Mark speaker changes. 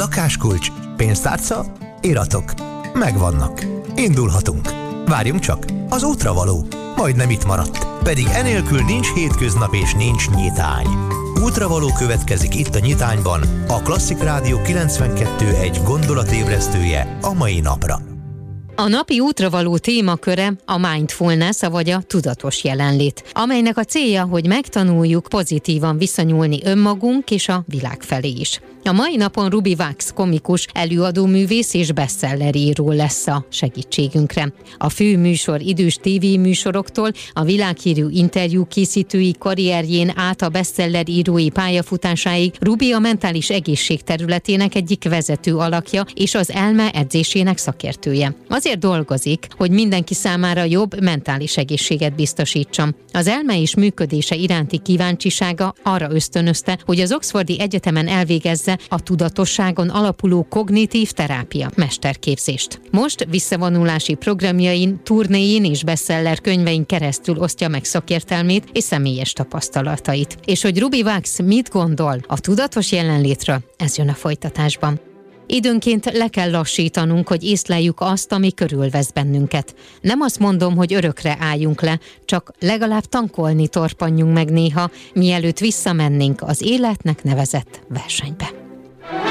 Speaker 1: Lakáskulcs, pénztárca, iratok. Megvannak. Indulhatunk. Várjunk csak, az útravaló. Majdnem itt maradt. Pedig enélkül nincs hétköznap és nincs nyitány. Útravaló következik itt a Nyitányban, a Klasszik Rádió 92.1 gondolatébresztője a mai napra.
Speaker 2: A napi útravaló témaköre a mindfulness, vagy a tudatos jelenlét, amelynek a célja, hogy megtanuljuk pozitívan viszonyulni önmagunk és a világ felé is. A mai napon Ruby Wax komikus, előadóművész és bestselleríró lesz a segítségünkre. A fő műsor idős tévéműsoroktól a világhírű interjúkészítői karrierjén át a bestsellerírói pályafutásáig Ruby a mentális egészség területének egyik vezető alakja és az elme edzésének szakértője. Azért dolgozik, hogy mindenki számára jobb mentális egészséget biztosítson. Az elme és működése iránti kíváncsisága arra ösztönözte, hogy az Oxfordi Egyetemen elvégezze a tudatosságon alapuló kognitív terápia mesterképzést. Most visszavonulási programjain, turnéin és bestseller könyvein keresztül osztja meg szakértelmét és személyes tapasztalatait. És hogy Ruby Wax mit gondol a tudatos jelenlétről, ez jön a folytatásban. Időnként le kell lassítanunk, hogy észleljük azt, ami körülvesz bennünket. Nem azt mondom, hogy örökre álljunk le, csak legalább tankolni torpanjunk meg néha, mielőtt visszamennénk az életnek nevezett versenybe.